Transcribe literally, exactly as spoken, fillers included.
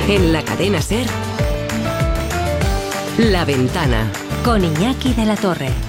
En la cadena SER, La Ventana. Con Iñaki de la Torre.